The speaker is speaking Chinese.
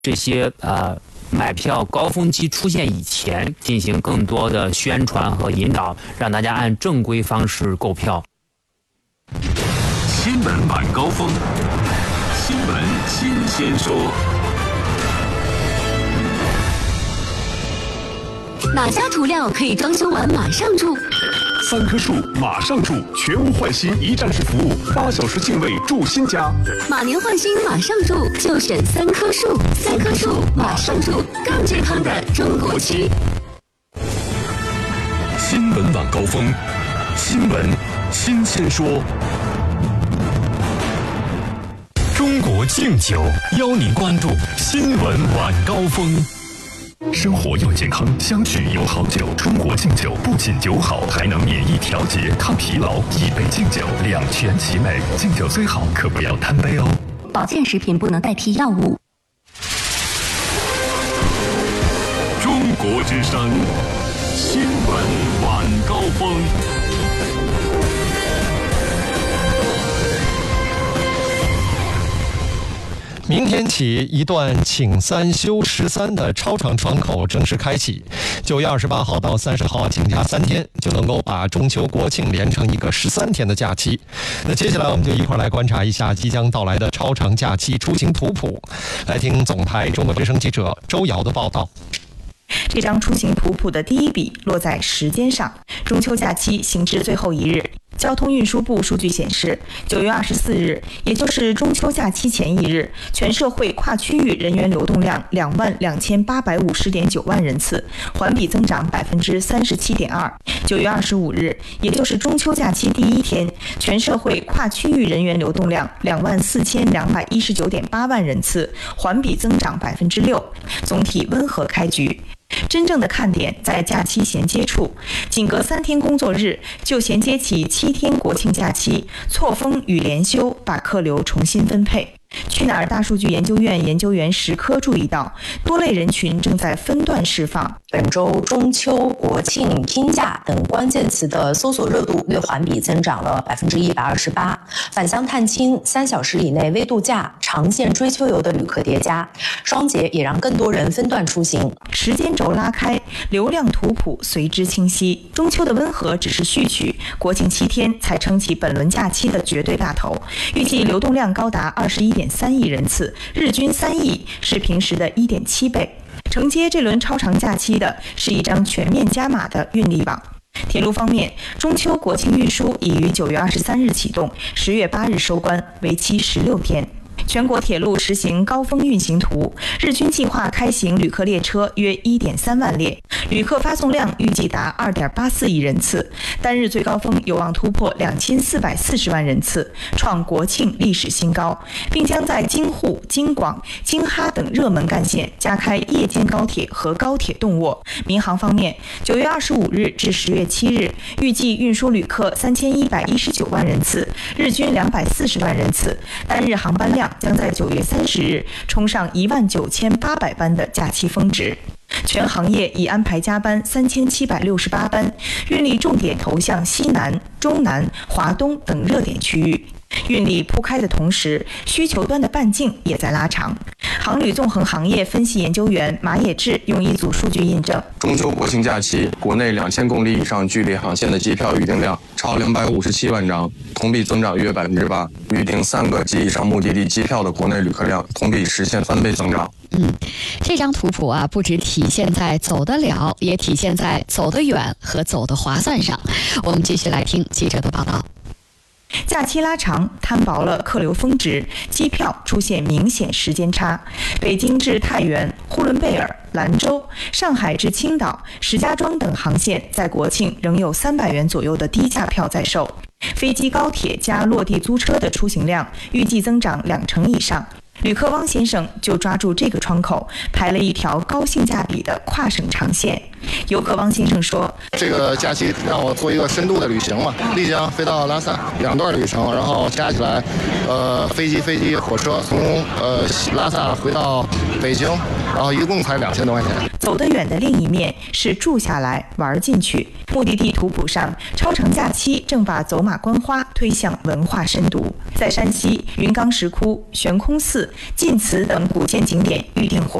这些买票高峰期出现以前进行更多的宣传和引导，让大家按正规方式购票。 新闻晚高峰，新闻新鲜说。 哪家涂料可以装修完马上住 ？3棵树马上住，全屋换新一站式服务，8小时净位住新家。 马年换新马上住，就选3棵树，3棵树马上住，更健康的中国区。 新闻晚高峰，新闻新鲜说。中国敬酒邀您关注新闻晚高峰。生活又健康，相聚有好酒。中国敬酒不仅酒好，还能免疫调节、抗疲劳。一杯敬酒，两全其美。敬酒最好，可不要贪杯哦。 保健食品不能代替药物。 中国之声，新闻晚高峰。 明天起，一段请3休13的超长窗口正式开启。9月28号到30号请假3天，就能够把中秋国庆连成一个13天的假期。那接下来我们就一块来观察一下即将到来的超长假期出行图谱。来听总台中国之声记者周瑶的报道。 这张出行图谱的第一笔落在时间上，中秋假期行至最后一日。交通运输部数据显示，9月24日，也就是中秋假期前一日，全社会跨区域人员流动量22850.9万人次，环比增长37.2%。9月25日，也就是中秋假期第一天，全社会跨区域人员流动量24219.8万人次，环比增长6%，总体温和开局。真正的看点在假期衔接处，仅隔3天工作日就衔接起7天国庆假期，错峰与连休把客流重新分配。去哪儿大数据研究院研究员石科注意到，多类人群正在分段释放。 本周中秋、国庆、拼假等关键词的搜索热度月环比增长了128%。返乡探亲、3小时以内微度假、长线追秋游的旅客叠加，双节也让更多人分段出行。 时间轴拉开，流量图谱随之清晰。中秋的温和只是序曲，国庆7天才撑起本轮假期的绝对大头。预计流动量高达21.3亿人次，日均3亿，是平时的1.7倍。承接这轮超长假期的是一张全面加码的运力网。铁路方面，中秋国庆运输已于9月23日启动，10月8日收官，为期16天。全国铁路实行高峰运行图，日均计划开行旅客列车约1.3万列，旅客发送量预计达2.84亿人次，单日最高峰有望突破2440万人次，创国庆历史新高，并将在京沪、京广、京哈等热门干线加开夜间高铁和高铁动卧。民航方面，9月25日至10月7日，预计运输旅客3119万人次，日均240万人次，单日航班量将在9月30日冲上19800班的假期峰值。全行业已安排加班3768班，运力重点投向西南、中南、华东等热点区域。运力铺开的同时，需求端的半径也在拉长。航旅纵横行业分析研究员马野志用一组数据印证， 中秋国庆假期国内2000公里以上距离航线的机票预订量超257万张，同比增长约8%。预订3个及以上目的地机票的国内旅客量同比实现翻倍增长。 这张图谱啊，不只体现在走得了，也体现在走得远和走得划算上。我们继续来听记者的报道。 假期拉长，摊薄了客流峰值，机票出现明显时间差。北京至太原、呼伦贝尔、兰州、上海至青岛、石家庄等航线在国庆仍有300元左右的低价票在售。飞机、高铁加落地租车的出行量预计增长2成以上。旅客汪先生就抓住这个窗口，排了一条高性价比的跨省长线。游客汪先生说：“ 这个假期让我做一个深度的旅行嘛，丽江飞到拉萨2段旅程，然后加起来，飞机、火车从拉萨回到北京，然后一共才2000多块钱。” 走得远的另一面是住下来玩进去。目的地图谱上，超长假期正把走马观花推向文化深度。在山西云冈石窟、悬空寺、 晋祠等古建景点预定活